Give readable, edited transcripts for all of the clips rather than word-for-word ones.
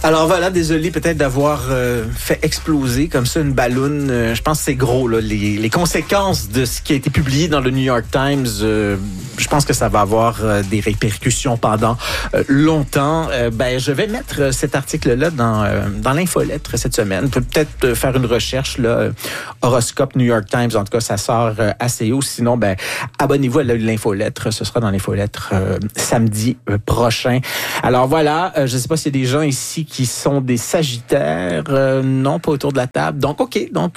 Alors voilà, désolé peut-être d'avoir fait exploser comme ça une balloune. Je pense que c'est gros, là, les conséquences de ce qui a été publié dans le New York Times. Je pense que ça va avoir des répercussions pendant longtemps. Je vais mettre cet article-là dans l'infolettre cette semaine. Peut-être faire une recherche, là, horoscope New York Times. En tout cas, ça sort assez haut. Sinon, abonnez-vous à l'infolettre. Ce sera dans l'infolettre samedi prochain. Alors voilà, je ne sais pas s'il y a des gens ici qui sont des Sagittaires. Non, pas autour de la table. Donc, OK. Donc,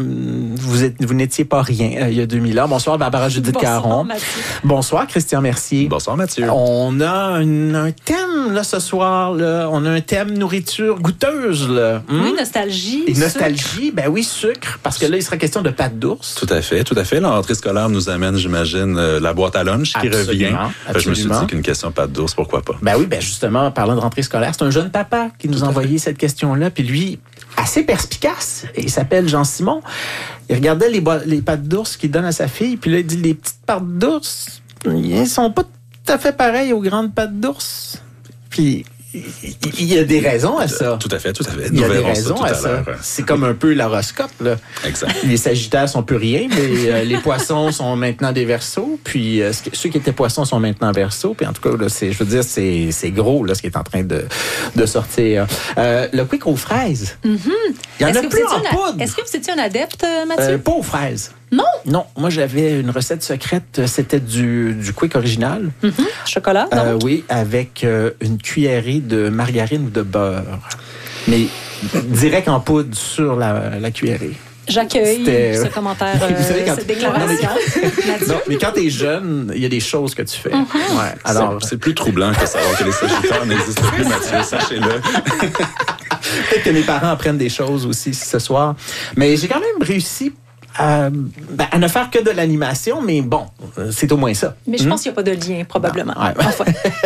vous n'étiez pas rien il y a 2000 ans. Bonsoir, Barbara Judith Caron. Mathieu. Bonsoir, Christian Mercier. Bonsoir, Mathieu. On a un thème, là, ce soir. Là. On a un thème nourriture goûteuse. Là. Oui, nostalgie. Et nostalgie, oui, sucre. Parce que là, il sera question de pâte d'ours. Tout à fait, tout à fait. La rentrée scolaire nous amène, j'imagine, la boîte à lunch qui revient. Je me suis dit qu'une question pâte d'ours, pourquoi pas? Oui, justement, parlant de rentrée scolaire, c'est un jeune papa qui nous a envoyé cette question-là. Puis lui, assez perspicace, il s'appelle Jean-Simon. Il regardait les pâtes d'ours qu'il donne à sa fille, puis là, il dit, les petites pâtes d'ours, ils sont pas tout à fait pareils aux grandes pâtes d'ours. Puis il y a des raisons à ça. Tout à fait, tout à fait. Il y a des raisons à ça. C'est comme un peu l'horoscope, là. Exact. Les Sagittaires sont plus rien, mais les Poissons sont maintenant des Verseaux. Puis ceux qui étaient Poissons sont maintenant Verseaux. Puis en tout cas, là, c'est gros, là, ce qui est en train de sortir. Le quick aux fraises. Mm-hmm. Il y en a plus en poudre. Est-ce que vous étiez un adepte, Mathieu? Pas aux fraises. Non? Non, moi j'avais une recette secrète, c'était du quick original. Mm-hmm. Chocolat, non? Oui, avec une cuillerée de margarine ou de beurre. Mais direct en poudre sur la cuillerée. J'accueille ce commentaire, cette déclaration. Non, mais quand t'es jeune, il y a des choses que tu fais. Mm-hmm. Ouais, alors c'est plus troublant que savoir que les Sagittaires n'existent plus, Mathieu, sachez-le. Peut-être que mes parents apprennent des choses aussi ce soir. Mais j'ai quand même réussi à ne faire que de l'animation, mais bon, c'est au moins ça. Mais je pense qu'il n'y a pas de lien, probablement. Ouais. Enfin.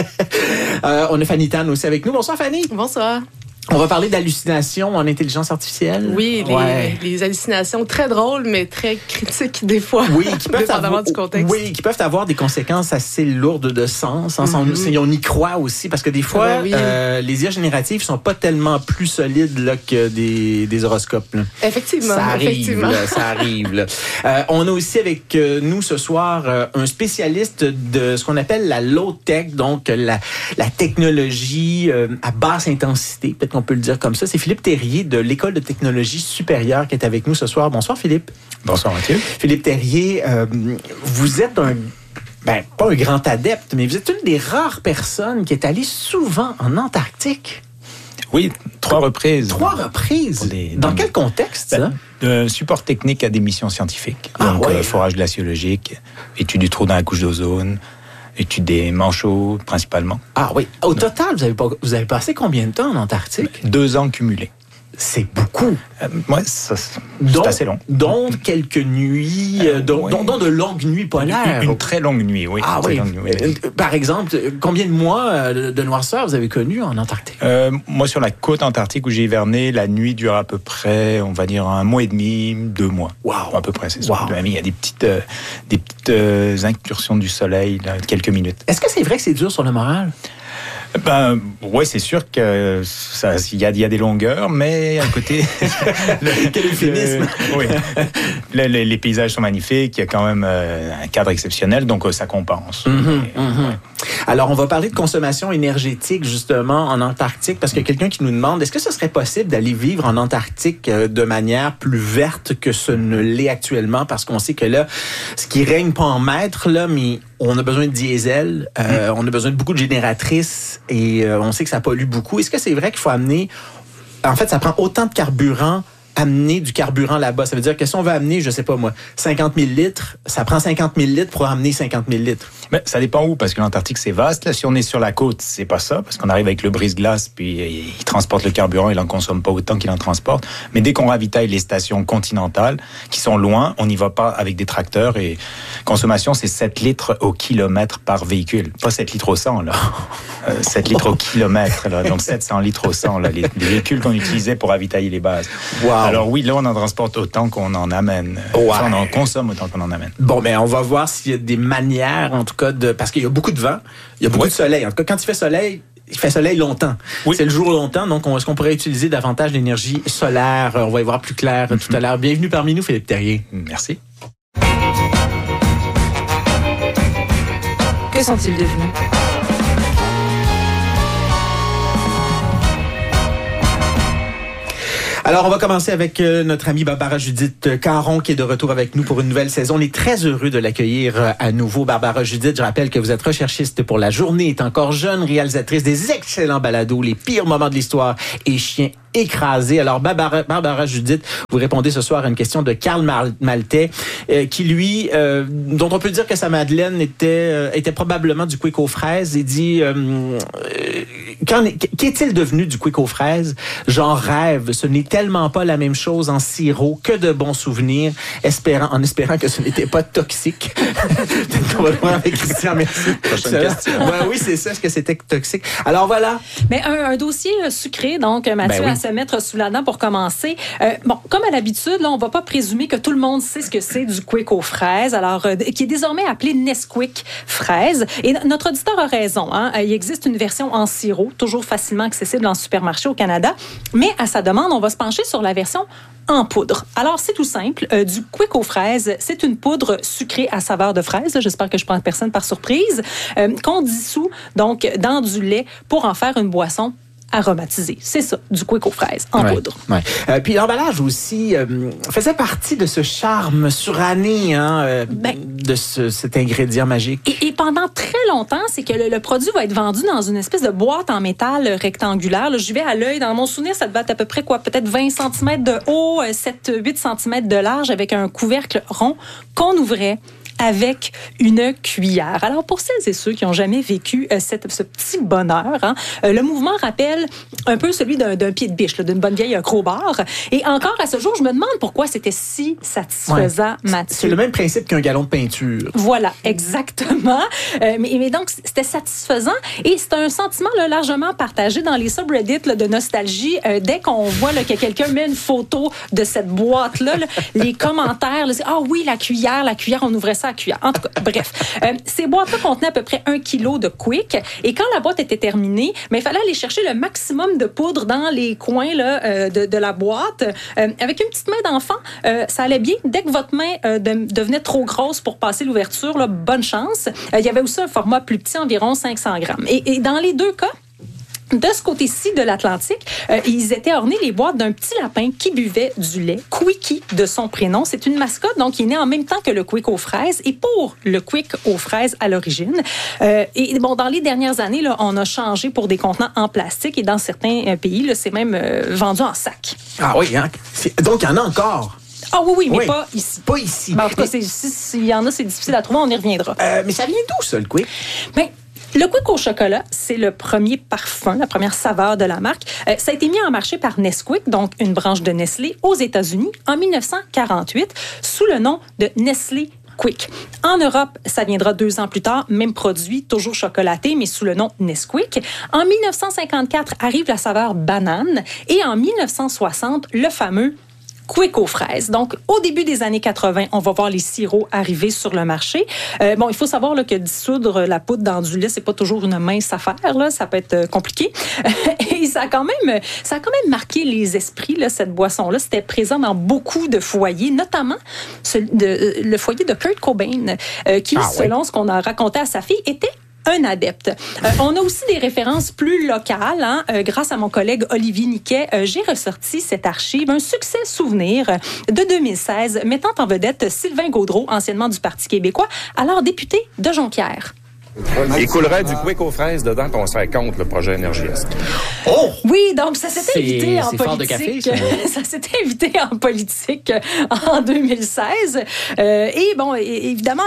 On a Fanny Tan aussi avec nous. Bonsoir, Fanny. Bonsoir. On va parler d'hallucinations en intelligence artificielle. Oui, les hallucinations très drôles, mais très critiques des fois. Oui, qui peuvent dépendamment du contexte. Oui, qui peuvent avoir des conséquences assez lourdes de sens. On y croit aussi, parce que des fois, les IA génératives sont pas tellement plus solides là, que des horoscopes. Là. Effectivement. Ça arrive. Là. On a aussi avec nous ce soir un spécialiste de ce qu'on appelle la low-tech, donc la technologie à basse intensité. Peut-être qu'on peut le dire comme ça. C'est Philippe Terrier de l'École de technologie supérieure qui est avec nous ce soir. Bonsoir, Philippe. Bonsoir, Mathieu. Philippe Terrier, vous êtes pas un grand adepte, mais vous êtes une des rares personnes qui est allée souvent en Antarctique. Oui, 3 reprises. 3 reprises? Dans quel contexte, ça? De support technique à des missions scientifiques. Donc, forage glaciologique, étude du trou dans la couche d'ozone, étude des manchots, principalement. Ah oui. Au total, vous avez passé combien de temps en Antarctique? 2 ans cumulés. C'est beaucoup. C'est assez long. Donc, quelques nuits, dont de longues nuits polaires. Une très longue nuit, oui. Ah oui. Par exemple, combien de mois de noirceur vous avez connu en Antarctique? Moi, sur la côte antarctique où j'ai hiverné, la nuit dure à peu près, on va dire, 1 mois et demi, 2 mois. Wow. À peu près, c'est ça. Wow. Il y a des petites incursions du soleil, là, quelques minutes. Est-ce que c'est vrai que c'est dur sur le moral? Oui, c'est sûr que il y a des longueurs, mais à côté, quel euphémisme. Oui, les paysages sont magnifiques. Il y a quand même un cadre exceptionnel, donc ça compense. Alors, on va parler de consommation énergétique justement en Antarctique, parce qu'il y a quelqu'un qui nous demande est-ce que ce serait possible d'aller vivre en Antarctique de manière plus verte que ce ne l'est actuellement, parce qu'on sait que là, ce qui règne pas en maître là, mais on a besoin de diesel, on a besoin de beaucoup de génératrices et on sait que ça pollue beaucoup. Est-ce que c'est vrai qu'il faut amener... En fait, ça prend autant de carburant, amener du carburant là-bas. Ça veut dire que si on veut amener, je sais pas moi, 50 000 litres, ça prend 50 000 litres pour amener 50 000 litres. Mais ça dépend où, parce que l'Antarctique, c'est vaste. Là, si on est sur la côte, c'est pas ça, parce qu'on arrive avec le brise-glace, puis il transporte le carburant, il en consomme pas autant qu'il en transporte. Mais dès qu'on ravitaille les stations continentales, qui sont loin, on n'y va pas avec des tracteurs. Et consommation, c'est 7 litres au kilomètre par véhicule. Pas 7 litres au 100, là. 7 litres au kilomètre, là. Donc 700 litres au 100, là. Les véhicules qu'on utilisait pour ravitailler les bases. Wow. Alors oui, là, on en transporte autant qu'on en amène. Enfin, on en consomme autant qu'on en amène. Bon, ben, on va voir s'il y a des manières, en tout cas, parce qu'il y a beaucoup de vent, il y a beaucoup de soleil. En tout cas, quand il fait soleil, il fait soleil longtemps. Oui. C'est le jour longtemps, donc est-ce qu'on pourrait utiliser davantage l'énergie solaire? On va y voir plus clair tout à l'heure. Bienvenue parmi nous, Philippe Terrier. Merci. Que sont-ils devenus? Alors, on va commencer avec notre amie Barbara Judith Caron qui est de retour avec nous pour une nouvelle saison. On est très heureux de l'accueillir à nouveau. Barbara Judith, je rappelle que vous êtes recherchiste pour La Journée est encore jeune, réalisatrice des excellents balados, Les pires moments de l'histoire et Chiens écrasés. Alors, Barbara Judith, vous répondez ce soir à une question de Karl Maltais qui, lui, dont on peut dire que sa Madeleine était probablement du quick aux fraises. Il dit... qu'est-il devenu du quick aux fraises? J'en rêve. Ce n'est tellement pas la même chose en sirop. Que de bons souvenirs. En espérant que ce n'était pas toxique. Peut-être qu'on va le voir avec Christian. Merci. Prochaine question. Ouais, oui, c'est ça. Est-ce que c'était toxique? Alors voilà. Mais un dossier sucré, donc, Mathieu, à se mettre sous la dent pour commencer. Bon, comme à l'habitude, là, on va pas présumer que tout le monde sait ce que c'est du quick aux fraises. Alors, qui est désormais appelé Nesquik fraise. Et notre auditeur a raison, hein. Il existe une version en sirop, toujours facilement accessible en supermarché au Canada. Mais à sa demande, on va se pencher sur la version en poudre. Alors, c'est tout simple. Du quick aux fraises, c'est une poudre sucrée à saveur de fraise. J'espère que je prends personne par surprise. Qu'on dissout donc dans du lait pour en faire une boisson aromatisé. C'est ça, du quick aux fraises en poudre. Ouais. Puis l'emballage aussi faisait partie de ce charme suranné de cet ingrédient magique. Et pendant très longtemps, c'est que le produit va être vendu dans une espèce de boîte en métal rectangulaire. Là, j'y vais à l'œil. Dans mon souvenir, ça devait être à peu près peut-être 20 cm de haut, 7-8 cm de large avec un couvercle rond qu'on ouvrait avec une cuillère. Alors, pour celles et ceux qui n'ont jamais vécu ce petit bonheur, le mouvement rappelle un peu celui d'un pied de biche, d'une bonne vieille crowbar. Et encore à ce jour, je me demande pourquoi c'était si satisfaisant, Mathieu. C'est le même principe qu'un gallon de peinture. Voilà, exactement. Mais donc, c'était satisfaisant. Et c'est un sentiment largement partagé dans les subreddits de nostalgie. Dès qu'on voit que quelqu'un met une photo de cette boîte-là, les commentaires, c'est « Ah oui, la cuillère, on ouvrait ça à cuillère. » En tout cas, bref. Ces boîtes-là contenaient à peu près 1 kilo de quick. Et quand la boîte était terminée, il fallait aller chercher le maximum de poudre dans les coins de la boîte. Avec une petite main d'enfant, ça allait bien. Dès que votre main devenait trop grosse pour passer l'ouverture, bonne chance. Il y avait aussi un format plus petit, environ 500 grammes. Et dans les deux cas, de ce côté-ci de l'Atlantique, ils étaient ornés, les boîtes, d'un petit lapin qui buvait du lait, Quickie de son prénom. C'est une mascotte, donc, qui est née en même temps que le quick aux fraises et pour le quick aux fraises à l'origine. Et bon, dans les dernières années, on a changé pour des contenants en plastique et dans certains pays, c'est même vendu en sac. Ah oui, hein? Donc, il y en a encore. Ah oui, mais pas ici. Pas ici. En tout cas, s'il y en a, c'est difficile à trouver, on y reviendra. Mais ça vient d'où, ça, le quick? Le quick au chocolat, c'est le premier parfum, la première saveur de la marque. Ça a été mis en marché par Nesquik, donc une branche de Nestlé, aux États-Unis en 1948, sous le nom de Nestlé Quick. En Europe, ça viendra 2 ans plus tard, même produit, toujours chocolaté, mais sous le nom Nesquik. En 1954, arrive la saveur banane et en 1960, le fameux quick aux fraises. Donc, au début des années 80, on va voir les sirops arriver sur le marché. Il faut savoir que dissoudre la poudre dans du lait, c'est pas toujours une mince affaire. Ça peut être compliqué. Et ça a quand même marqué les esprits, cette boisson-là. C'était présent dans beaucoup de foyers, notamment le foyer de Kurt Cobain, qui, selon ce qu'on a raconté à sa fille, était un adepte. On a aussi des références plus locales. Grâce à mon collègue Olivier Niquet, j'ai ressorti cette archive, un succès souvenir de 2016, mettant en vedette Sylvain Gaudreault, anciennement du Parti québécois, alors député de Jonquière. Il coulerait du quick aux fraises dedans, on serait contre le projet Énergie Est. Oh! Oui, donc ça s'était évité en politique. Fort de café, ça s'était évité en politique en 2016. Et bon, évidemment,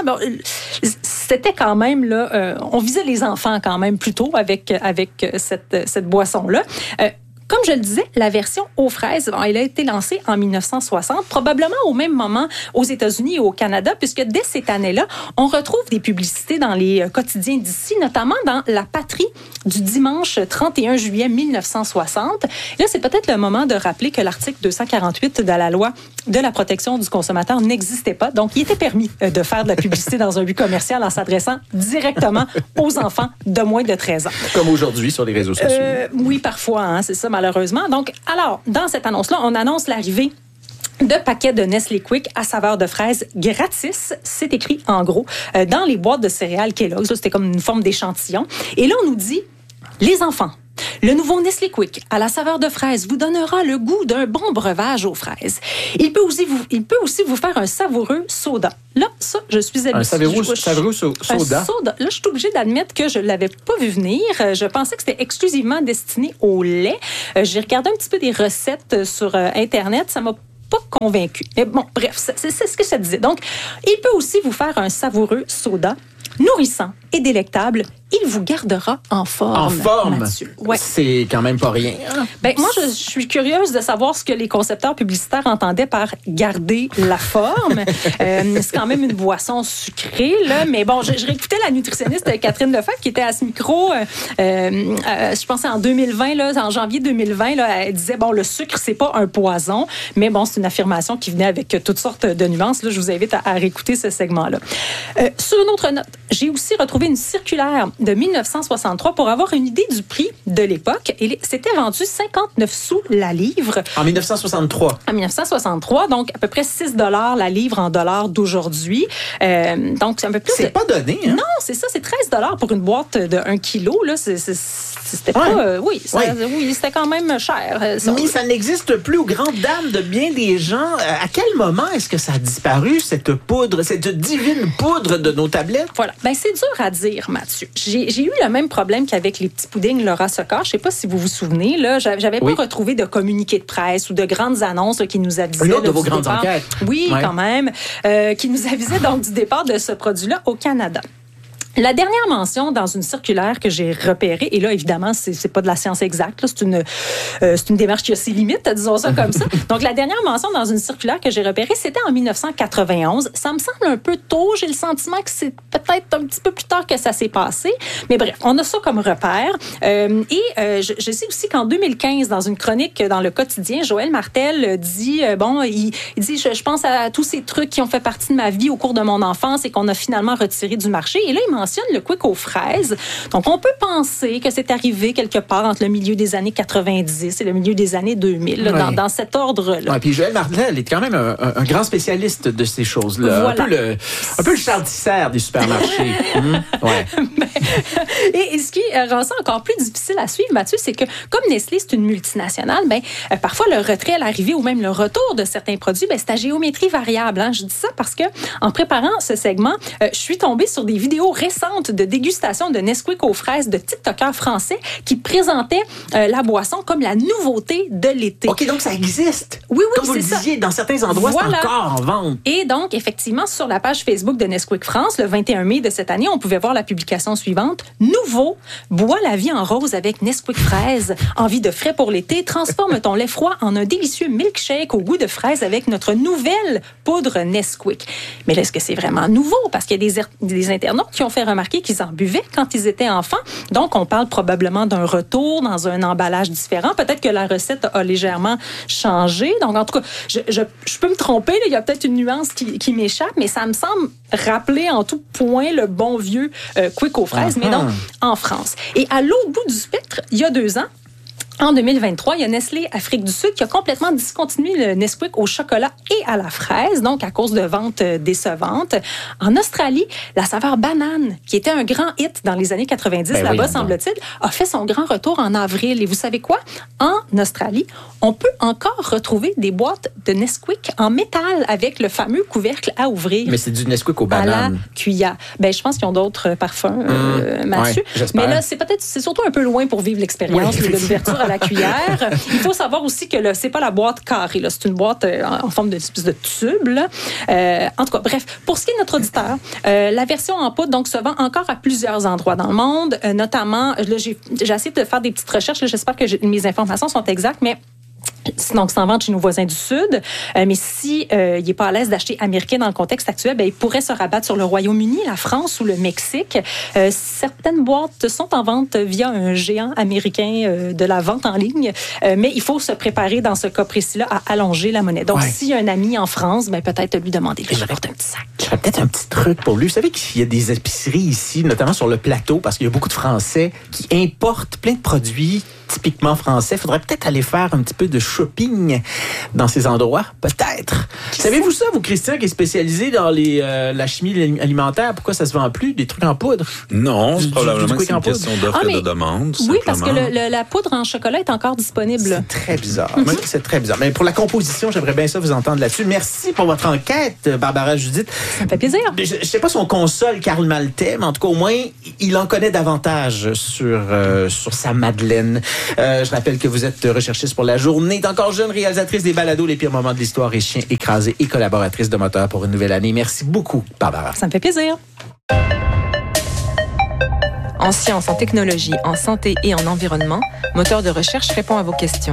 c'était quand même on visait les enfants quand même plutôt avec cette boisson-là. Comme je le disais, la version aux fraises, elle a été lancée en 1960, probablement au même moment aux États-Unis et au Canada, puisque dès cette année-là, on retrouve des publicités dans les quotidiens d'ici, notamment dans La Patrie du dimanche 31 juillet 1960. Là, c'est peut-être le moment de rappeler que l'article 248 de la loi de la protection du consommateur n'existait pas. Donc, il était permis de faire de la publicité dans un but commercial en s'adressant directement aux enfants de moins de 13 ans. Comme aujourd'hui sur les réseaux sociaux. Oui, parfois, hein, c'est ça, malheureusement. Donc, alors, dans cette annonce-là, on annonce l'arrivée de paquets de Nestlé Quick à saveur de fraise gratis. C'est écrit en gros dans les boîtes de céréales Kellogg's. C'était comme une forme d'échantillon. Et là, on nous dit, les enfants, le nouveau Nestlé Quick à la saveur de fraise vous donnera le goût d'un bon breuvage aux fraises. Il peut aussi vous faire un savoureux soda. Là, ça, je suis habituée. Un savoureux soda? Un soda. Là, je suis obligée d'admettre que je ne l'avais pas vu venir. Je pensais que c'était exclusivement destiné au lait. J'ai regardé un petit peu des recettes sur Internet. Ça m'a pas convaincu. Mais bon, bref, c'est ce que ça disait. Donc, il peut aussi vous faire un savoureux soda nourrissant et délectable. Il vous gardera en forme. En forme? Ouais. C'est quand même pas rien. Ben, moi, je suis curieuse de savoir ce que les concepteurs publicitaires entendaient par garder la forme. C'est quand même une boisson sucrée, là. Mais bon, je réécoutais la nutritionniste Catherine Lefebvre qui était à ce micro, je pensais en 2020, là, en janvier 2020, là, elle disait, bon, le sucre, c'est pas un poison. Mais bon, c'est une affirmation qui venait avec toutes sortes de nuances. Là, je vous invite à réécouter ce segment-là. Sur une autre note, j'ai aussi retrouvé une circulaire de 1963 pour avoir une idée du prix de l'époque. Et c'était vendu 59 sous la livre. En 1963. En 1963, donc à peu près 6 $ la livre en dollars d'aujourd'hui. Donc c'est un peu plus. C'est pas donné, hein? Non, c'est ça, c'est 13 $ pour une boîte de 1 kilo. Là, c'était pas. Oui, c'était quand même cher. Mais ça n'existe plus aux grandes dames de bien des gens. À quel moment est-ce que ça a disparu, cette poudre, cette divine poudre de nos tablettes? Voilà. Ben, c'est dur à dire, Mathieu. J'ai eu le même problème qu'avec les petits puddings Laura Socor. Je sais pas si vous vous souvenez, là. J'avais pas retrouvé de communiqué de presse ou de grandes annonces là, qui nous avisaient. Une autre de vos grandes enquêtes. Oui, quand même. Qui nous avisaient donc du départ de ce produit-là au Canada. La dernière mention dans une circulaire que j'ai repérée, et là, évidemment, c'est pas de la science exacte, là, c'est une démarche qui a ses limites, disons ça comme ça. Donc, la dernière mention dans une circulaire que j'ai repérée, c'était en 1991. Ça me semble un peu tôt. J'ai le sentiment que c'est peut-être un petit peu plus tard que ça s'est passé. Mais bref, on a ça comme repère. Je sais aussi qu'en 2015, dans une chronique dans le quotidien, Joël Martel dit, il dit, je pense à tous ces trucs qui ont fait partie de ma vie au cours de mon enfance et qu'on a finalement retiré du marché. Et là, il mentionne le Quick aux fraises. Donc, on peut penser que c'est arrivé quelque part entre le milieu des années 90 et le milieu des années 2000, là, dans cet ordre-là. Ouais, puis Joël Martel est quand même un grand spécialiste de ces choses-là. Voilà. Un peu le Charles Tisser des supermarchés. Ouais. Et ce qui rend ça encore plus difficile à suivre, Mathieu, c'est que comme Nestlé, c'est une multinationale, parfois le retrait à l'arrivée ou même le retour de certains produits, c'est à géométrie variable. Hein. Je dis ça parce que en préparant ce segment, je suis tombée sur des vidéos récentes de dégustation de Nesquik aux fraises de TikTokers français qui présentaient la boisson comme la nouveauté de l'été. OK, donc ça existe. Oui, comme vous le disiez, dans certains endroits, c'est encore en vente. Et donc, effectivement, sur la page Facebook de Nesquik France, le 21 mai de cette année, on pouvait voir la publication suivante. Nouveau, bois la vie en rose avec Nesquik fraise. Envie de frais pour l'été, transforme ton lait froid en un délicieux milkshake au goût de fraise avec notre nouvelle poudre Nesquik. Mais là, est-ce que c'est vraiment nouveau? Parce qu'il y a des internautes qui ont fait remarquer qu'ils en buvaient quand ils étaient enfants. Donc, on parle probablement d'un retour dans un emballage différent. Peut-être que la recette a légèrement changé. Donc, en tout cas, je peux me tromper. Là. Il y a peut-être une nuance qui m'échappe, mais ça me semble rappeler en tout point le bon vieux Quick aux fraises, mais donc en France. Et à l'autre bout du spectre, il y a 2 ans, en 2023, il y a Nestlé Afrique du Sud qui a complètement discontinué le Nesquik au chocolat et à la fraise, donc à cause de ventes décevantes. En Australie, la saveur banane, qui était un grand hit dans les années 90, là-bas, semble-t-il, a fait son grand retour en avril. Et vous savez quoi? En Australie, on peut encore retrouver des boîtes de Nesquik en métal avec le fameux couvercle à ouvrir. Mais c'est du Nesquik aux bananes. À la cuillère. Je pense qu'ils ont d'autres parfums, Mathieu. J'espère. Mais là, c'est surtout un peu loin pour vivre l'expérience de l'ouverture à la cuillère. Il faut savoir aussi que c'est pas la boîte carrée, là. C'est une boîte en forme d'espèce de tube. Là. En tout cas, bref, pour ce qui est de notre auditeur, la version en poudre donc se vend encore à plusieurs endroits dans le monde, notamment, là, j'ai essayé de faire des petites recherches. Là, j'espère que mes informations sont exactes, mais Donc, s'en vendre chez nos voisins du Sud. Mais si il n'est pas à l'aise d'acheter américain dans le contexte actuel, il pourrait se rabattre sur le Royaume-Uni, la France ou le Mexique. Certaines boîtes sont en vente via un géant américain de la vente en ligne. Mais il faut se préparer dans ce cas précis-là à allonger la monnaie. Donc, s'il y a un ami en France, peut-être lui demander de porter un petit sac. J'aurais peut-être un petit truc pour lui. Vous savez qu'il y a des épiceries ici, notamment sur le plateau, parce qu'il y a beaucoup de Français qui importent plein de produits typiquement français. Il faudrait peut-être aller faire un petit peu de shopping dans ces endroits. Peut-être. Savez-vous ça, vous, Christian, qui est spécialisé dans la chimie alimentaire? Pourquoi ça se vend plus, des trucs en poudre? Non, c'est probablement que c'est une question d'offre et de demande. Oui, parce que la poudre en chocolat est encore disponible. C'est très bizarre. C'est très bizarre. Mais pour la composition, j'aimerais bien ça vous entendre là-dessus. Merci pour votre enquête, Barbara Judith. Ça me fait plaisir. Je ne sais pas si on console Karl Maltais, mais en tout cas, au moins, il en connaît davantage sur sa Madeleine. Je rappelle que vous êtes recherchiste pour la journée, d'encore jeune, réalisatrice des balados Les pires moments de l'histoire et Chiens écrasés et collaboratrice de Moteur pour une nouvelle année. Merci beaucoup, Barbara. Ça me fait plaisir. En sciences, en technologie, en santé et en environnement, Moteur de recherche répond à vos questions.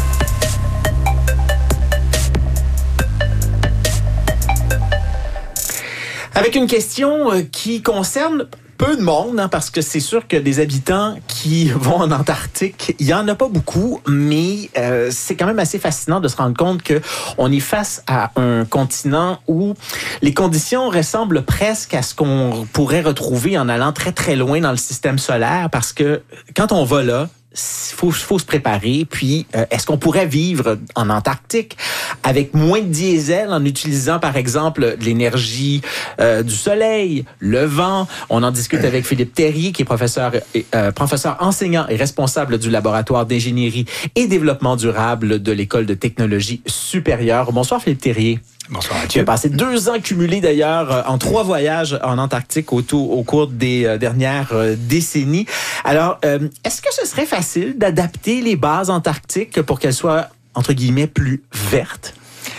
Avec une question qui concerne peu de monde, parce que c'est sûr que des habitants qui vont en Antarctique, il y en a pas beaucoup, mais c'est quand même assez fascinant de se rendre compte que on est face à un continent où les conditions ressemblent presque à ce qu'on pourrait retrouver en allant très très loin dans le système solaire, parce que quand on va là, faut se préparer. Puis, est-ce qu'on pourrait vivre en Antarctique avec moins de diesel en utilisant, par exemple, l'énergie du soleil, le vent? On en discute avec Philippe Terrier, qui est professeur enseignant et responsable du laboratoire d'ingénierie et développement durable de l'École de technologie supérieure. Bonsoir, Philippe Terrier. Bonsoir, Mathieu. Tu as passé 2 ans cumulés, d'ailleurs, en 3 voyages en Antarctique au cours des dernières décennies. Alors, est-ce que ce serait facile d'adapter les bases antarctiques pour qu'elles soient, entre guillemets, plus vertes?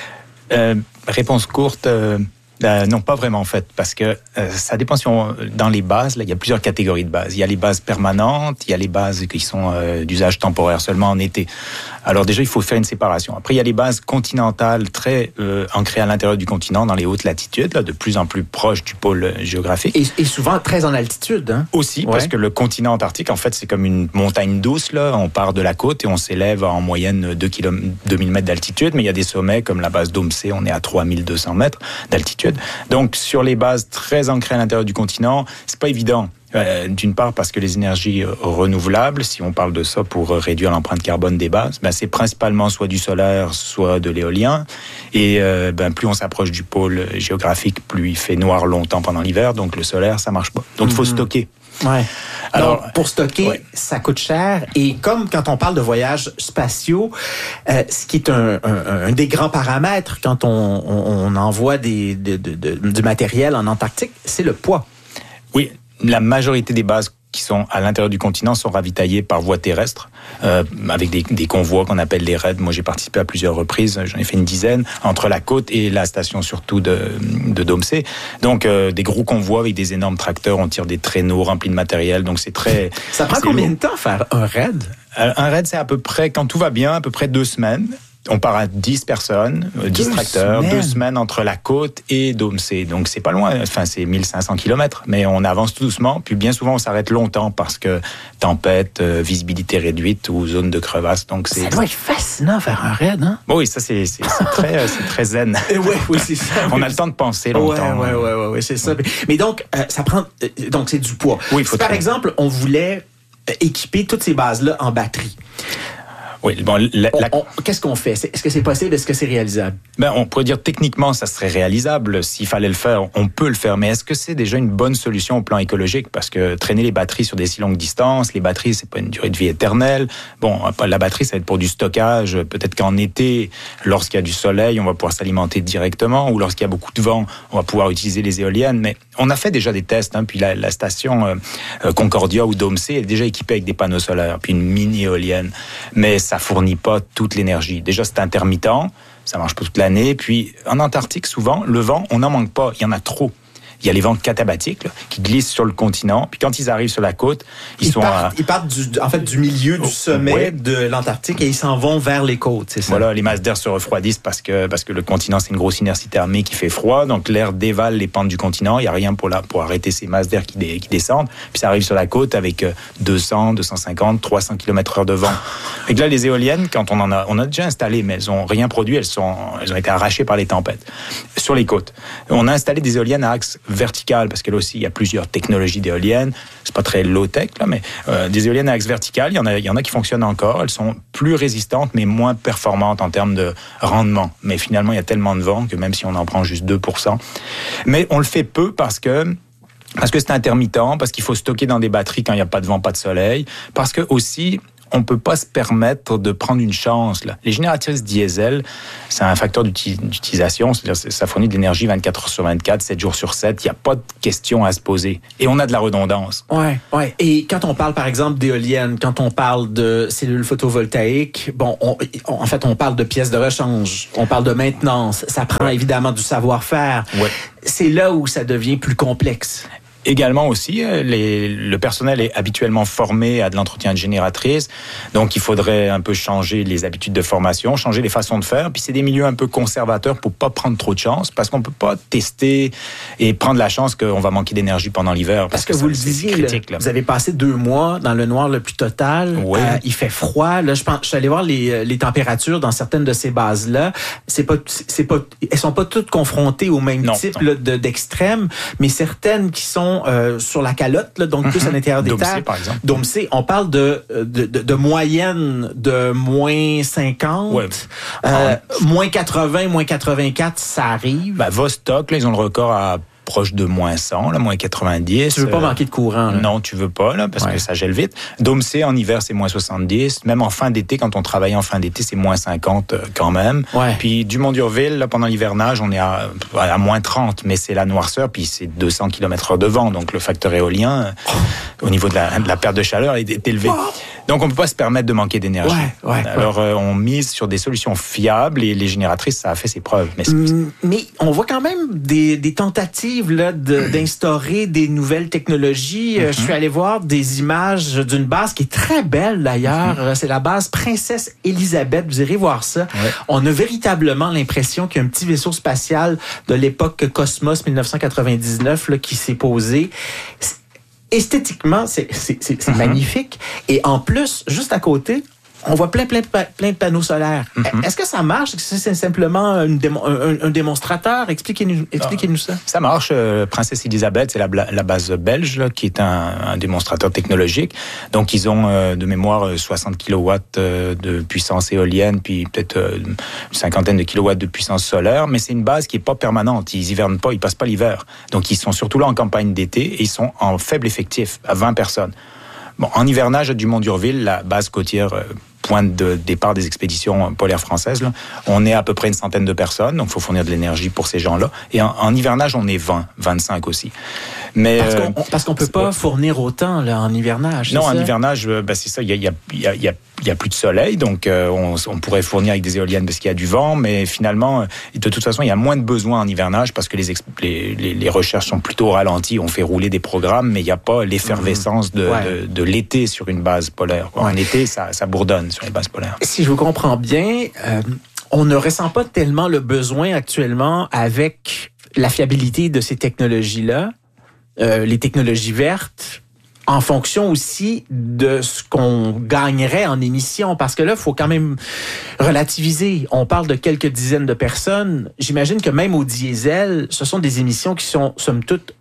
Réponse courte... non, pas vraiment en fait, parce que ça dépend si dans les bases, là, il y a plusieurs catégories de bases. Il y a les bases permanentes, il y a les bases qui sont d'usage temporaire seulement en été. Alors déjà, il faut faire une séparation. Après, il y a les bases continentales très ancrées à l'intérieur du continent, dans les hautes latitudes, là, de plus en plus proches du pôle géographique. Et souvent très en altitude. Hein? Aussi, parce que le continent antarctique, en fait, c'est comme une montagne douce. Là. On part de la côte et on s'élève en moyenne 2000 mètres d'altitude, mais il y a des sommets comme la base d'Omsee, on est à 3200 mètres d'altitude. Donc, sur les bases très ancrées à l'intérieur du continent, c'est pas évident. D'une part parce que les énergies renouvelables, si on parle de ça pour réduire l'empreinte carbone des bases, c'est principalement soit du solaire, soit de l'éolien. Et plus on s'approche du pôle géographique, plus il fait noir longtemps pendant l'hiver. Donc le solaire, ça marche pas. Donc il faut stocker. Ouais. Alors, pour stocker, ça coûte cher. Et comme quand on parle de voyages spatiaux, ce qui est un des grands paramètres quand on envoie du matériel en Antarctique, c'est le poids. Oui, la majorité des bases qui sont à l'intérieur du continent sont ravitaillées par voie terrestre, avec des convois qu'on appelle les raids. Moi, j'ai participé à plusieurs reprises, j'en ai fait une dizaine, entre la côte et la station surtout de Domsee. Donc, des gros convois avec des énormes tracteurs, on tire des traîneaux remplis de matériel, donc c'est très... Ça prend combien de temps faire un raid? Un raid, c'est à peu près, quand tout va bien, à peu près 2 semaines. On part à 10 personnes, 10 tracteurs, 2 semaines entre la côte et Domsee. Donc, c'est pas loin. Enfin, c'est 1500 km. Mais on avance tout doucement. Puis, bien souvent, on s'arrête longtemps parce que tempête, visibilité réduite ou zone de crevasse. Donc, ça doit être fascinant faire un raid, hein? Oui, ça, c'est très zen. Oui, c'est ça. On a le temps de penser longtemps. Oui, c'est ça. Mais donc, ça prend, donc c'est du poids. Oui, il faut par exemple, on voulait équiper toutes ces bases-là en batterie. Oui, bon, qu'est-ce qu'on fait? Est-ce que c'est possible? Est-ce que c'est réalisable? On pourrait dire techniquement, ça serait réalisable. S'il fallait le faire, on peut le faire. Mais est-ce que c'est déjà une bonne solution au plan écologique? Parce que traîner les batteries sur des si longues distances, les batteries, c'est pas une durée de vie éternelle. Bon, la batterie, ça va être pour du stockage. Peut-être qu'en été, lorsqu'il y a du soleil, on va pouvoir s'alimenter directement. Ou lorsqu'il y a beaucoup de vent, on va pouvoir utiliser les éoliennes. Mais on a fait déjà des tests. Puis la station Concordia ou Domsee est déjà équipée avec des panneaux solaires, puis une mini éolienne. Mais ça fournit pas toute l'énergie. Déjà, c'est intermittent, ça marche pas toute l'année. Puis, en Antarctique, souvent, le vent, on n'en manque pas, il y en a trop. il y a les vents catabatiques là, qui glissent sur le continent. Puis quand ils arrivent sur la côte, ils partent du milieu du sommet de l'Antarctique et ils s'en vont vers les côtes, c'est ça? Voilà, les masses d'air se refroidissent parce que le continent, c'est une grosse inertie thermique qui fait froid. Donc l'air dévale les pentes du continent. Il n'y a rien pour arrêter ces masses d'air qui descendent. Puis ça arrive sur la côte avec 200, 250, 300 km/h de vent. Et là, les éoliennes, quand on a déjà installé, mais elles n'ont rien produit, elles ont été arrachées par les tempêtes sur les côtes. On a installé des éoliennes à axe vertical parce que là aussi, il y a plusieurs technologies d'éoliennes. C'est pas très low-tech, là, mais des éoliennes à axe vertical, il y en a qui fonctionnent encore. Elles sont plus résistantes, mais moins performantes en termes de rendement. Mais finalement, il y a tellement de vent que même si on en prend juste 2%. Mais on le fait peu parce que c'est intermittent, parce qu'il faut stocker dans des batteries quand il n'y a pas de vent, pas de soleil, parce que aussi, on peut pas se permettre de prendre une chance, là. Les génératrices diesel, c'est un facteur d'utilisation, c'est-à-dire ça fournit de l'énergie 24 heures sur 24, 7 jours sur 7, il n'y a pas de question à se poser. Et on a de la redondance. Ouais. Et quand on parle, par exemple, d'éoliennes, quand on parle de cellules photovoltaïques, on parle de pièces de rechange, on parle de maintenance, ça prend évidemment du savoir-faire. Ouais. C'est là où ça devient plus complexe. Également aussi, le personnel est habituellement formé à de l'entretien de génératrices, donc il faudrait un peu changer les habitudes de formation, changer les façons de faire, puis c'est des milieux un peu conservateurs pour pas prendre trop de chance, parce qu'on peut pas tester et prendre la chance qu'on va manquer d'énergie pendant l'hiver. Parce que vous le disiez, vous avez passé 2 mois dans le noir le plus total, il fait froid, là, je suis allé voir les températures dans certaines de ces bases-là, elles sont pas toutes confrontées au même type là, d'extrême, mais certaines qui sont sur la calotte, là, donc plus à l'intérieur des terres. Par exemple. Domsé, on parle de moyenne de moins 50, moins 80, moins 84, ça arrive. Vostok, là, ils ont le record à proche de moins 100, là, moins 90. Tu veux pas manquer de courant, là. Non, tu veux pas, là, parce que ça gèle vite. Domsé, en hiver, c'est moins 70. Même en fin d'été, quand on travaille en fin d'été, c'est moins 50 quand même. Ouais. Puis Dumont d'Urville, là, pendant l'hivernage, on est à moins 30, mais c'est la noirceur, puis c'est 200 km/h de vent. Donc le facteur éolien, au niveau de la perte de chaleur, est élevé. Donc on peut pas se permettre de manquer d'énergie. Alors on mise sur des solutions fiables et les génératrices, ça a fait ses preuves. Mais on voit quand même des tentatives là, d'instaurer des nouvelles technologies. Je suis allé voir des images d'une base qui est très belle d'ailleurs. C'est la base Princesse Élisabeth. Vous irez voir ça. On a véritablement l'impression qu'il y a un petit vaisseau spatial de l'époque Cosmos 1999 là, qui s'est posé. Esthétiquement, c'est magnifique. Et en plus, juste à côté, on voit plein de panneaux solaires. Est-ce que ça marche? Est-ce que c'est simplement un démonstrateur? Expliquez-nous ça. Ça marche. Princesse Elisabeth, c'est la base belge là, qui est un démonstrateur technologique. Donc, ils ont de mémoire 60 kW de puissance éolienne, puis peut-être une cinquantaine de kilowatts de puissance solaire. Mais c'est une base qui est pas permanente. Ils hivernent pas, ils passent pas l'hiver. Donc, ils sont surtout là en campagne d'été et ils sont en faible effectif, à 20 personnes. Bon, en hivernage à Dumont d'Urville, la base côtière point de départ des expéditions polaires françaises, là, on est à peu près une centaine de personnes, donc il faut fournir de l'énergie pour ces gens-là. Et en hivernage, on est 20, 25 aussi. Mais parce qu'on peut pas fournir autant là, en hivernage. Non, en hivernage, c'est ça. Il y a plus de soleil, donc on pourrait fournir avec des éoliennes parce qu'il y a du vent, mais finalement, de toute façon, il y a moins de besoins en hivernage parce que les recherches sont plutôt ralenties. On fait rouler des programmes, mais il n'y a pas l'effervescence de l'été sur une base polaire. En été, ça bourdonne sur les bases polaires. Si je vous comprends bien, on ne ressent pas tellement le besoin actuellement avec la fiabilité de ces technologies-là. Les technologies vertes, en fonction aussi de ce qu'on gagnerait en émissions. Parce que là, il faut quand même relativiser. On parle de quelques dizaines de personnes. J'imagine que même au diesel, ce sont des émissions qui sont, somme toute,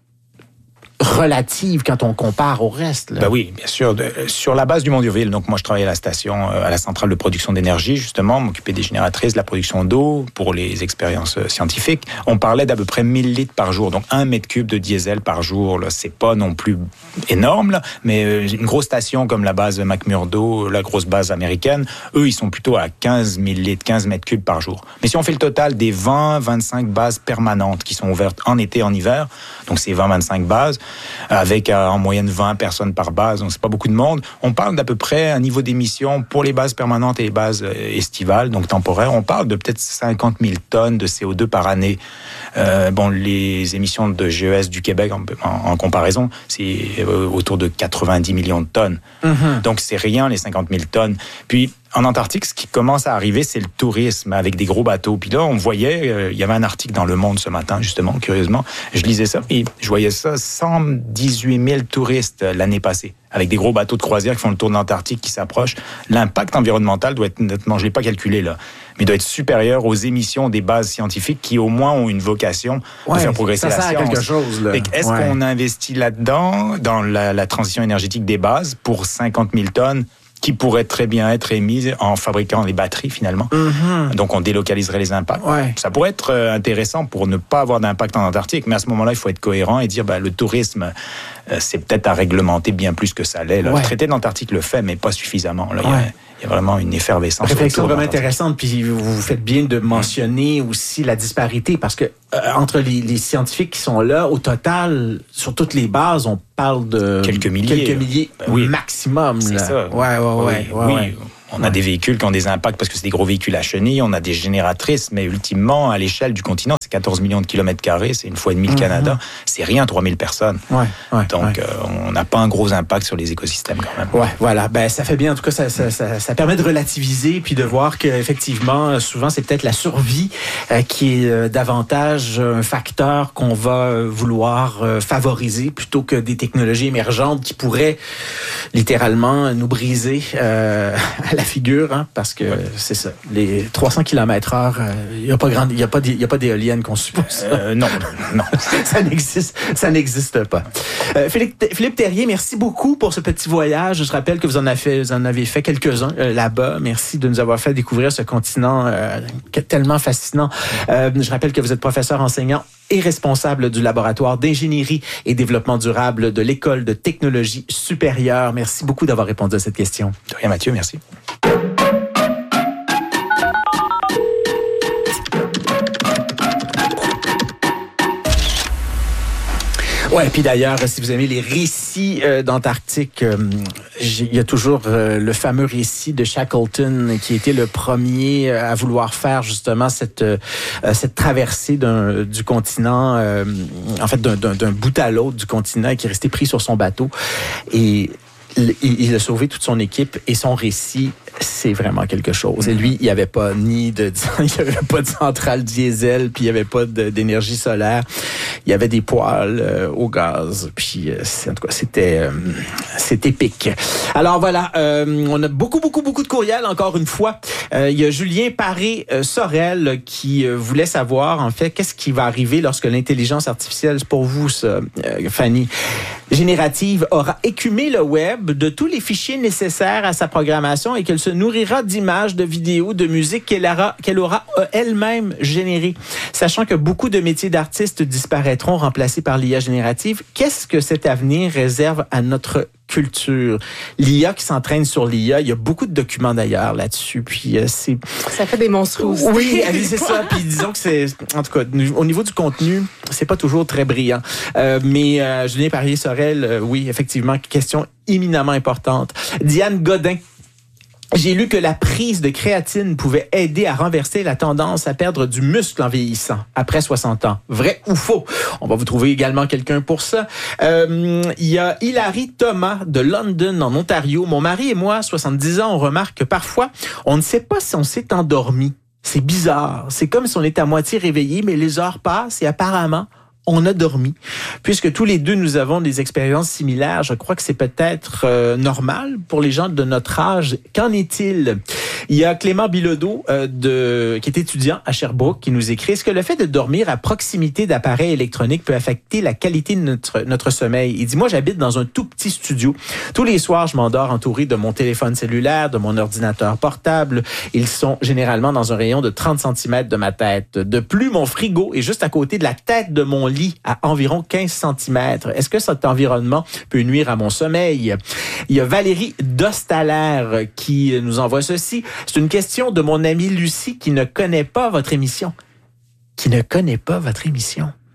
relatives quand on compare au reste. Là. Ben oui, bien sûr. Sur la base du Dumont d'Urville, donc moi je travaillais à la station, à la centrale de production d'énergie, justement, m'occuper des génératrices, de la production d'eau pour les expériences scientifiques. On parlait d'à peu près 1000 litres par jour, donc 1 mètre cube de diesel par jour. Là, c'est pas non plus énorme, là, mais une grosse station comme la base McMurdo, la grosse base américaine, eux, ils sont plutôt à 15 000 litres, 15 mètres cubes par jour. Mais si on fait le total des 20-25 bases permanentes qui sont ouvertes en été, en hiver, donc c'est 20-25 bases, avec en moyenne 20 personnes par base, donc c'est pas beaucoup de monde. On parle d'à peu près un niveau d'émission pour les bases permanentes et les bases estivales, donc temporaires. On parle de peut-être 50 000 tonnes de CO2 par année. Les émissions de GES du Québec, en comparaison, c'est autour de 90 millions de tonnes. Mm-hmm. Donc, c'est rien, les 50 000 tonnes. Puis, en Antarctique, ce qui commence à arriver, c'est le tourisme avec des gros bateaux. Puis là, on voyait, il y avait un article dans Le Monde ce matin, justement, curieusement. Je lisais ça, et je voyais ça, 118 000 touristes l'année passée, avec des gros bateaux de croisière qui font le tour de l'Antarctique, qui s'approchent. L'impact environnemental doit être, nettement, je ne l'ai pas calculé là, mais doit être supérieur aux émissions des bases scientifiques qui, au moins, ont une vocation de faire progresser la science. Quelque chose, là. Est-ce qu'on investit là-dedans, dans la transition énergétique des bases, pour 50 000 tonnes qui pourraient très bien être émises en fabriquant les batteries, finalement. Mm-hmm. Donc, on délocaliserait les impacts. Ouais. Ça pourrait être intéressant pour ne pas avoir d'impact en Antarctique, mais à ce moment-là, il faut être cohérent et dire, le tourisme, c'est peut-être à réglementer bien plus que ça l'est. Ouais. Le traité d'Antarctique le fait, mais pas suffisamment. Là, il y a vraiment une effervescence. Réflexion vraiment intéressante, puis vous faites bien de mentionner aussi la disparité, parce que entre les scientifiques qui sont là, au total, sur toutes les bases, on parle de quelques milliers maximum. C'est là. ça. Oui. On a des véhicules qui ont des impacts parce que c'est des gros véhicules à chenilles, on a des génératrices, mais ultimement, à l'échelle du continent, c'est 14 millions de kilomètres carrés, c'est une fois et demi le Canada. C'est rien, 3000 personnes. Donc, on n'a pas un gros impact sur les écosystèmes quand même. Ouais, voilà. Ça fait bien. En tout cas, ça permet de relativiser puis de voir qu'effectivement, souvent, c'est peut-être la survie qui est davantage un facteur qu'on va vouloir favoriser plutôt que des technologies émergentes qui pourraient littéralement nous briser la figure, parce que c'est ça. Les 300 km/h, il n'y a pas d'éolienne qu'on suppose. Non. ça n'existe pas. Philippe Terrier, merci beaucoup pour ce petit voyage. Je rappelle que vous en avez fait quelques-uns là-bas. Merci de nous avoir fait découvrir ce continent tellement fascinant. Je rappelle que vous êtes professeur enseignant et responsable du laboratoire d'ingénierie et développement durable de l'École de technologie supérieure. Merci beaucoup d'avoir répondu à cette question. De rien, Mathieu, merci. Ouais, puis d'ailleurs, si vous aimez les récits d'Antarctique, il y a toujours le fameux récit de Shackleton qui était le premier à vouloir faire justement cette traversée du continent, d'un bout à l'autre du continent, et qui est resté pris sur son bateau. Et il a sauvé toute son équipe, et son récit, c'est vraiment quelque chose. Et lui, il n'y avait pas de centrale diesel, puis il n'y avait pas d'énergie solaire. Il y avait des poêles au gaz. Puis en tout cas, c'est épique. Alors voilà, on a beaucoup de courriels encore une fois. Il y a Julien Paré-Sorel qui voulait savoir en fait qu'est-ce qui va arriver lorsque l'intelligence artificielle, c'est pour vous ça, Fanny, générative aura écumé le web de tous les fichiers nécessaires à sa programmation et qu'elle se nourrira d'images, de vidéos, de musique qu'elle aura elle-même générées. Sachant que beaucoup de métiers d'artistes disparaîtront, remplacés par l'IA générative, qu'est-ce que cet avenir réserve à notre culture? L'IA qui s'entraîne sur l'IA, il y a beaucoup de documents d'ailleurs là-dessus, puis ça fait des monstruosités. Oui, c'est ça, puis disons que c'est, en tout cas, au niveau du contenu, c'est pas toujours très brillant. Mais Julien Paré-Sorel, oui, effectivement, question éminemment importante. Diane Godin, j'ai lu que la prise de créatine pouvait aider à renverser la tendance à perdre du muscle en vieillissant après 60 ans. Vrai ou faux? On va vous trouver également quelqu'un pour ça. Il y a Hilary Thomas de London, en Ontario. Mon mari et moi, 70 ans, on remarque que parfois, on ne sait pas si on s'est endormi. C'est bizarre. C'est comme si on était à moitié réveillé, mais les heures passent et apparemment, on a dormi. Puisque tous les deux, nous avons des expériences similaires, je crois que c'est peut-être normal pour les gens de notre âge. Qu'en est-il? Il y a Clément Bilodeau, qui est étudiant à Sherbrooke, qui nous écrit: est-ce que le fait de dormir à proximité d'appareils électroniques peut affecter la qualité de notre sommeil? Il dit, moi, j'habite dans un tout petit studio. Tous les soirs, je m'endors entouré de mon téléphone cellulaire, de mon ordinateur portable. Ils sont généralement dans un rayon de 30 cm de ma tête. De plus, mon frigo est juste à côté de la tête de mon lit, à environ 15 cm. Est-ce que cet environnement peut nuire à mon sommeil? Il y a Valérie Dostalaire qui nous envoie ceci. C'est une question de mon amie Lucie qui ne connaît pas votre émission.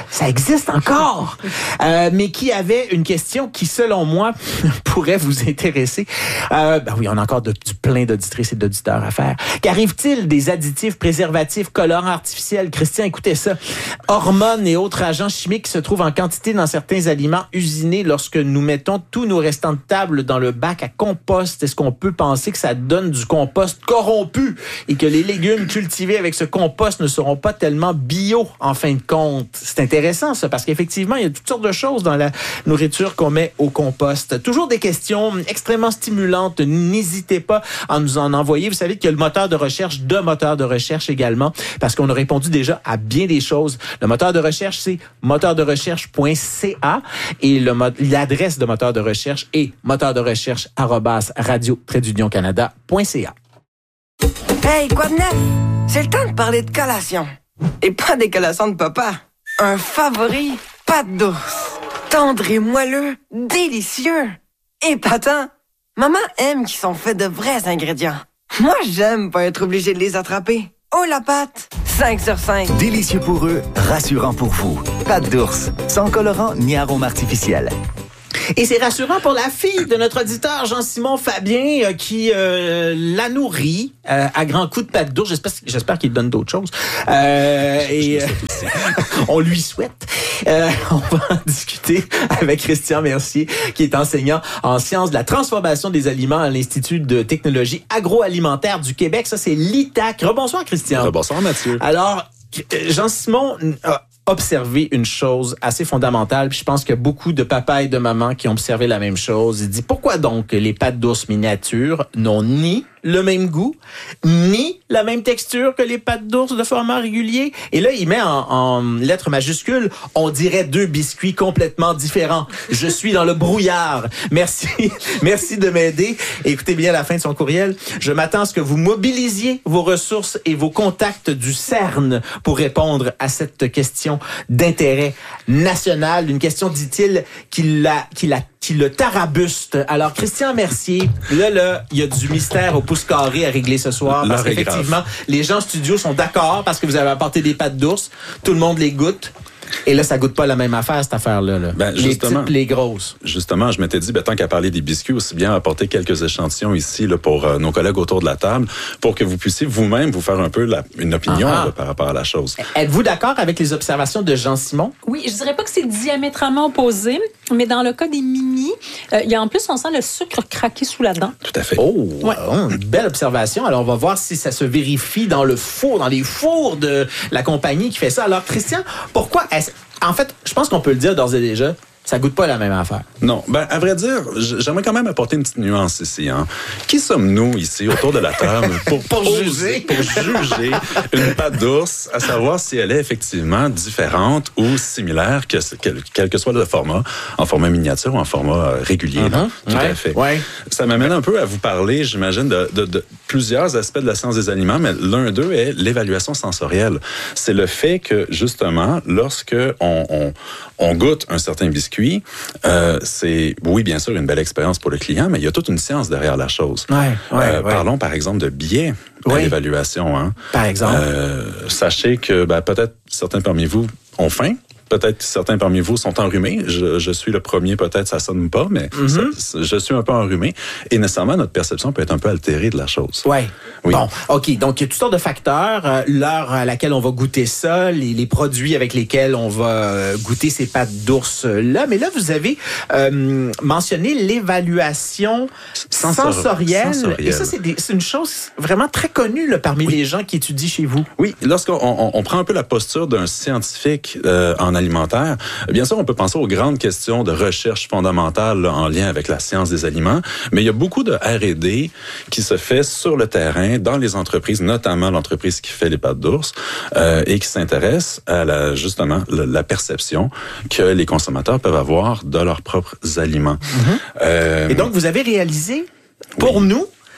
Ça existe encore. Mais qui avait une question qui, selon moi, pourrait vous intéresser. Oui, on a encore plein d'auditrices et d'auditeurs à faire. Qu'arrive-t-il des additifs, préservatifs, colorants artificiels? Christian, écoutez ça. Hormones et autres agents chimiques qui se trouvent en quantité dans certains aliments usinés lorsque nous mettons tous nos restants de table dans le bac à compost. Est-ce qu'on peut penser que ça donne du compost corrompu et que les légumes cultivés avec ce compost ne seront pas tellement bio en fin de compte? C'est intéressant ça, parce qu'effectivement, il y a toutes sortes de choses dans la nourriture qu'on met au compost. Toujours des questions extrêmement stimulantes. N'hésitez pas à nous en envoyer. Vous savez qu'il y a le moteur de recherche également, parce qu'on a répondu déjà à bien des choses. Le moteur de recherche, c'est moteurderecherche.ca et l'adresse de moteur de recherche est moteurderecherche@radio-canada.ca. Hey, quoi de neuf? C'est le temps de parler de collation. Et pas des collations de papa. Un favori, pâte d'ours. Tendre et moelleux, délicieux. Épatant. Maman aime qu'ils sont faits de vrais ingrédients. Moi, j'aime pas être obligé de les attraper. Oh, la pâte! 5 sur 5. Délicieux pour eux, rassurant pour vous. Pâte d'ours, sans colorant ni arôme artificiel. Et c'est rassurant pour la fille de notre auditeur Jean-Simon Fabien qui la nourrit à grands coups de pâte d'ours. J'espère qu'il donne d'autres choses. On lui souhaite. On va en discuter avec Christian Mercier, qui est enseignant en sciences de la transformation des aliments à l'Institut de technologie agroalimentaire du Québec. Ça, c'est l'ITAC. Rebonsoir, Christian. Rebonsoir, Mathieu. Alors, Jean-Simon observé une chose assez fondamentale, puis je pense qu'il y a beaucoup de papas et de mamans qui ont observé la même chose. Il dit, pourquoi donc les pâtes d'ours miniatures n'ont ni le même goût, ni la même texture que les pâtes d'ours de format régulier? Et là, il met en lettres majuscules, on dirait 2 biscuits complètement différents. Je suis dans le brouillard. Merci de m'aider. Et écoutez bien la fin de son courriel. Je m'attends à ce que vous mobilisiez vos ressources et vos contacts du CERN pour répondre à cette question d'intérêt national. Une question, dit-il, qui le tarabuste. Alors, Christian Mercier, là, il y a du mystère au pouce carré à régler ce soir. Parce qu'effectivement, les gens en studio sont d'accord parce que vous avez apporté des pâtes d'ours. Tout le monde les goûte. Et là, ça goûte pas la même affaire, cette affaire-là. Là. Les petites, les grosses. Justement, je m'étais dit, tant qu'à parler des biscuits, aussi bien apporter quelques échantillons ici là, pour nos collègues autour de la table, pour que vous puissiez vous-même vous faire un peu une opinion là, par rapport à la chose. Êtes-vous d'accord avec les observations de Jean-Simon? Oui, je dirais pas que c'est diamétralement opposé, mais dans le cas des mini, il y a en plus, on sent le sucre craquer sous la dent. Tout à fait. Une belle observation. Alors, on va voir si ça se vérifie dans les fours de la compagnie qui fait ça. Alors, Christian, pourquoi en fait, je pense qu'on peut le dire d'ores et déjà, ça goûte pas la même affaire. Non, à vrai dire, j'aimerais quand même apporter une petite nuance ici. Hein. Qui sommes-nous ici autour de la table pour juger une pâte d'ours, à savoir si elle est effectivement différente ou similaire, quel que soit le format, en format miniature ou en format régulier. Tout à fait. Ouais. Ça m'amène un peu à vous parler, j'imagine, de plusieurs aspects de la science des aliments, mais l'un d'eux est l'évaluation sensorielle. C'est le fait que, justement, lorsque on goûte un certain biscuit, c'est, oui, bien sûr, une belle expérience pour le client, mais il y a toute une science derrière la chose. Parlons, par exemple, de biais à l'évaluation. Hein. Par exemple? Sachez que peut-être certains parmi vous ont faim. Peut-être que certains parmi vous sont enrhumés. Je suis le premier, peut-être ça sonne pas, mais je suis un peu enrhumé. Et nécessairement, notre perception peut être un peu altérée de la chose. Oui. Bon, OK. Donc, il y a toutes sortes de facteurs. L'heure à laquelle on va goûter ça, les produits avec lesquels on va goûter ces pâtes d'ours-là. Mais là, vous avez mentionné l'évaluation sensorielle. Et ça, c'est une chose vraiment très connue là, parmi les gens qui étudient chez vous. Oui. Lorsqu'on prend un peu la posture d'un scientifique en alimentaire, bien sûr, on peut penser aux grandes questions de recherche fondamentale là, en lien avec la science des aliments, mais il y a beaucoup de R&D qui se fait sur le terrain, dans les entreprises, notamment l'entreprise qui fait les pâtes d'ours, et qui s'intéresse à justement la perception que les consommateurs peuvent avoir de leurs propres aliments. Et donc, vous avez réalisé, pour nous,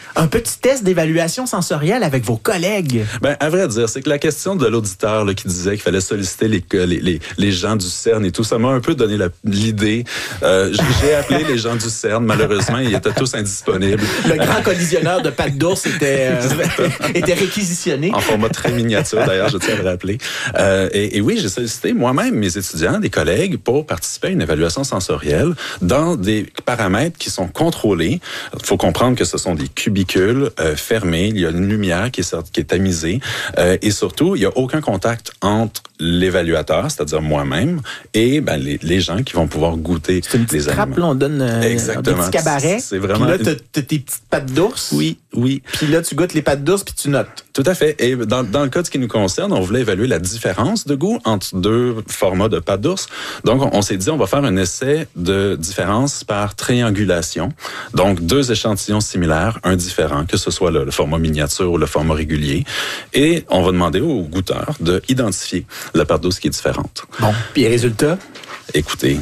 un petit test d'évaluation sensorielle avec vos collègues. Ben, à vrai dire, c'est que la question de l'auditeur là, qui disait qu'il fallait solliciter les gens du CERN et tout, ça m'a un peu donné l'idée. J'ai appelé les gens du CERN, malheureusement, ils étaient tous indisponibles. Le grand collisionneur de pattes d'ours était réquisitionné. En format très miniature, d'ailleurs, je tiens à le rappeler. Et oui, j'ai sollicité moi-même mes étudiants, des collègues, pour participer à une évaluation sensorielle dans des paramètres qui sont contrôlés. Il faut comprendre que ce sont des cubicules fermés. Il y a une lumière qui est tamisée. Et surtout, il n'y a aucun contact entre l'évaluateur, c'est-à-dire moi-même, et les gens qui vont pouvoir goûter les aliments. Là, on donne des petits cabarets. C'est vraiment... Puis là, t'as tes petites pattes d'ours. Oui. Puis là, tu goûtes les pattes d'ours, puis tu notes. Tout à fait. Et dans le cas de ce qui nous concerne, on voulait évaluer la différence de goût entre deux formats de pâte d'ours. Donc, on s'est dit, on va faire un essai de différence par triangulation. Donc, 2 échantillons similaires, un différent, que ce soit le format miniature ou le format régulier. Et on va demander aux goûteurs d'identifier la pâte d'ours qui est différente. Bon. Puis les résultats? Écoutez,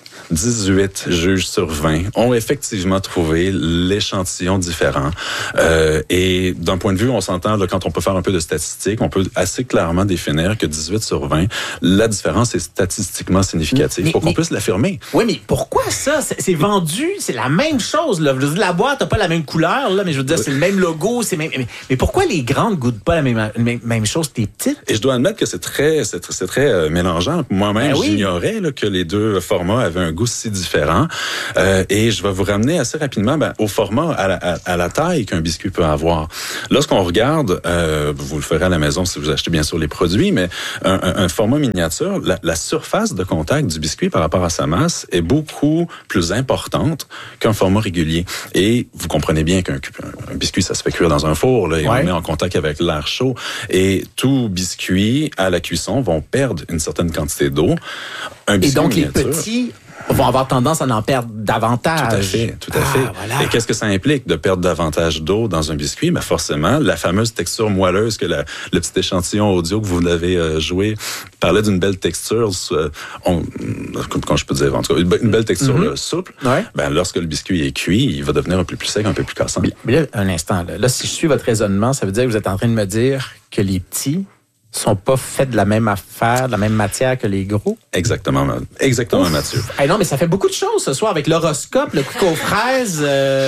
18 juges sur 20 ont effectivement trouvé l'échantillon différent. Et d'un point de vue, on s'entend, là, quand on peut faire un peu de statistiques, on peut assez clairement définir que 18 sur 20, la différence est statistiquement significative. Il faut qu'on puisse l'affirmer. Oui, mais pourquoi ça? C'est vendu, c'est la même chose. Là. Je veux dire, la boîte n'a pas la même couleur, là, mais je veux dire, c'est le même logo. Mais pourquoi les grandes goûtent pas la même chose que les petites? Et je dois admettre que c'est très mélangeant. Moi-même, j'ignorais là, que les deux formats avaient un goût si différent. Et je vais vous ramener assez rapidement au format, à la taille qu'un biscuit peut avoir. Lorsqu'on regarde, vous le ferez à la maison si vous achetez bien sûr les produits, mais un format miniature, la surface de contact du biscuit par rapport à sa masse est beaucoup plus importante qu'un format régulier. Et vous comprenez bien qu'un biscuit, ça se fait cuire dans un four, là, et on met en contact avec l'air chaud. Et tout biscuit à la cuisson vont perdre une certaine quantité d'eau. Et donc les petits vont avoir tendance à en perdre davantage. Tout à fait. Voilà. Et qu'est-ce que ça implique de perdre davantage d'eau dans un biscuit? Ben forcément, la fameuse texture moelleuse que le petit échantillon audio que vous avez joué parlait d'une belle texture, comment je peux dire, en tout cas, une belle texture souple. Ouais. Ben, lorsque le biscuit est cuit, il va devenir un peu plus sec, un peu plus cassant. Mais là, un instant, là, si je suis votre raisonnement, ça veut dire que vous êtes en train de me dire que les petits sont pas faits de la même affaire, de la même matière que les gros. Exactement, Mathieu. Hey non, mais ça fait beaucoup de choses ce soir avec l'horoscope, le quick aux fraises.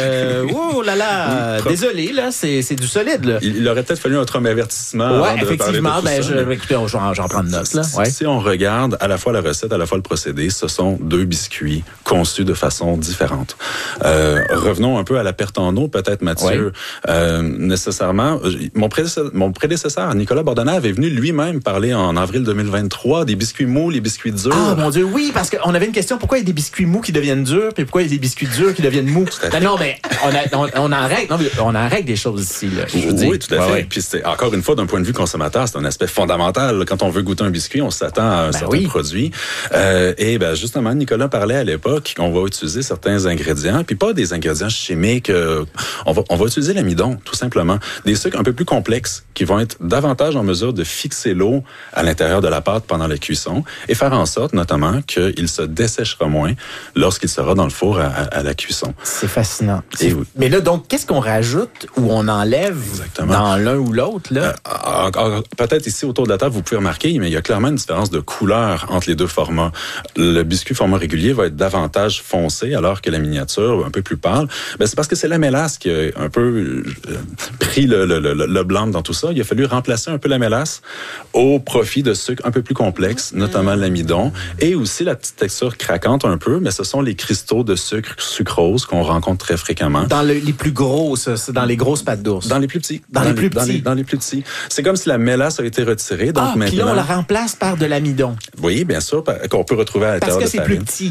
Oh là là, désolé, là, c'est du solide, là. Il aurait peut-être fallu un premier avertissement. Ouais, effectivement. Écoutez, j'en prends note, là. Ouais. Si on regarde à la fois la recette, à la fois le procédé, ce sont 2 biscuits conçus de façon différente. Revenons un peu à la perte en eau, peut-être, Mathieu. Ouais. Nécessairement, mon prédécesseur, Nicolas Bordenave, est venu lui-même parler en avril 2023 des biscuits mous, les biscuits durs. Ah, mon Dieu, oui, parce qu'on avait une question. Pourquoi il y a des biscuits mous qui deviennent durs, puis pourquoi il y a des biscuits durs qui deviennent mous? Non, mais on en règle des choses ici, là. Oui, tout à fait. Puis encore une fois, d'un point de vue consommateur, c'est un aspect fondamental. Quand on veut goûter un biscuit, on s'attend à un certain produit. Et justement, Nicolas parlait à l'époque qu'on va utiliser certains ingrédients, puis pas des ingrédients chimiques. On va utiliser l'amidon, tout simplement. Des sucres un peu plus complexes qui vont être davantage en mesure de fixer l'eau à l'intérieur de la pâte pendant la cuisson et faire en sorte, notamment, qu'il se desséchera moins lorsqu'il sera dans le four à la cuisson. C'est fascinant. Mais là, donc, qu'est-ce qu'on rajoute ou on enlève dans l'un ou l'autre, là? Peut-être ici, autour de la table, vous pouvez remarquer, mais il y a clairement une différence de couleur entre les deux formats. Le biscuit format régulier va être davantage foncé, alors que la miniature, un peu plus pâle. C'est parce que c'est la mélasse qui a un peu pris le blanc dans tout ça. Il a fallu remplacer un peu la mélasse au profit de sucres un peu plus complexes, notamment l'amidon, et aussi la petite texture craquante un peu, mais ce sont les cristaux de sucre sucrose qu'on rencontre très fréquemment. Dans les plus gros, c'est dans les grosses pâtes d'ours. Dans les plus petits. Dans les plus petits. C'est comme si la mélasse a été retirée. Donc maintenant, puis là, on la remplace par de l'amidon. Oui, bien sûr, qu'on peut retrouver à l'intérieur de Parce que c'est plus petit.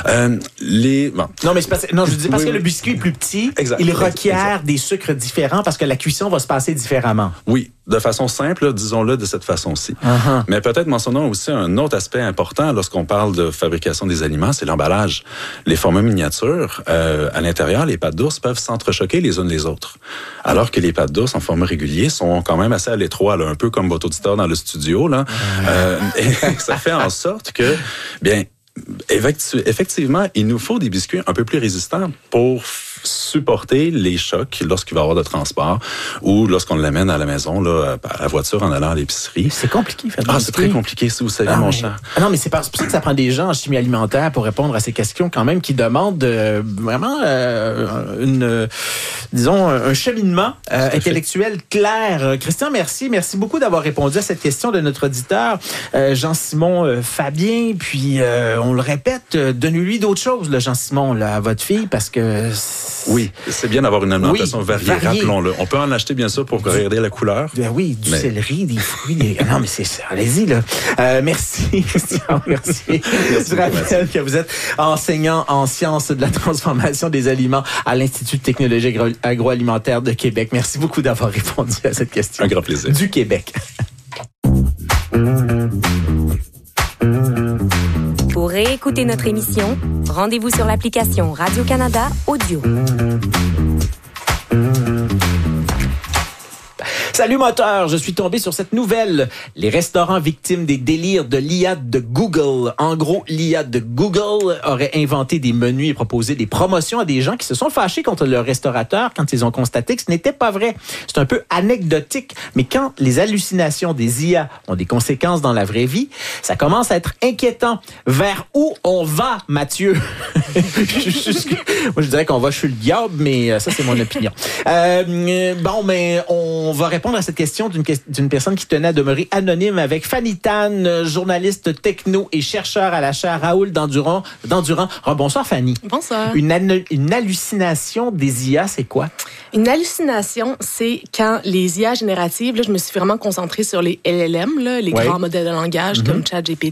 Non, mais je dis parce que le biscuit est plus petit, il requiert des sucres différents parce que la cuisson va se passer différemment. Oui, de façon simple, disons-le de cette façon-ci. Mais peut-être mentionnons aussi un autre aspect important lorsqu'on parle de fabrication des aliments, c'est l'emballage. Les formats miniatures, à l'intérieur, les pâtes d'ours peuvent s'entrechoquer les unes les autres. Alors que les pâtes d'ours en format régulier sont quand même assez à l'étroit, là, un peu comme votre auditeur dans le studio, là. Et ça fait en sorte que, bien, effectivement, il nous faut des biscuits un peu plus résistants pour supporter les chocs lorsqu'il va y avoir de transport ou lorsqu'on l'amène à la maison, là, à la voiture en allant à l'épicerie. C'est compliqué, faire c'est très compliqué, si vous savez, mon cher. Non, mais c'est pour ça que ça prend des gens en chimie alimentaire pour répondre à ces questions quand même qui demandent vraiment un cheminement intellectuel clair. Christian, merci beaucoup d'avoir répondu à cette question de notre auditeur Jean-Simon Fabien. Puis on le répète, donnez-lui d'autres choses, là, Jean-Simon, là, à votre fille, parce que oui, c'est bien d'avoir une alimentation variée. Rappelons-le. On peut en acheter bien sûr pour regarder la couleur. Ben oui, du céleri, des fruits. Non, mais c'est ça. Allez-y là. Merci, Christian. Merci. Je rappelle que vous êtes enseignant en sciences de la transformation des aliments à l'Institut de technologie agroalimentaire de Québec. Merci beaucoup d'avoir répondu à cette question. Un grand plaisir. Du Québec. Pour réécouter notre émission, rendez-vous sur l'application Radio-Canada Audio. Salut moteur, je suis tombé sur cette nouvelle. Les restaurants victimes des délires de l'IA de Google. En gros, l'IA de Google aurait inventé des menus et proposé des promotions à des gens qui se sont fâchés contre leur restaurateur quand ils ont constaté que ce n'était pas vrai. C'est un peu anecdotique, mais quand les hallucinations des IA ont des conséquences dans la vraie vie, ça commence à être inquiétant. Vers où on va, Mathieu? Moi, je dirais qu'on va chez le diable, mais ça, c'est mon opinion. Bon, mais on va répondre à cette question d'une personne qui tenait à demeurer anonyme avec Fanny Tan, journaliste techno et chercheur à la chaire Raoul d'Endurant. Bonsoir, Fanny. Bonsoir. Une hallucination des IA, c'est quoi? Une hallucination, c'est quand les IA génératives, là, je me suis vraiment concentrée sur les LLM, là, les grands modèles de langage comme ChatGPT,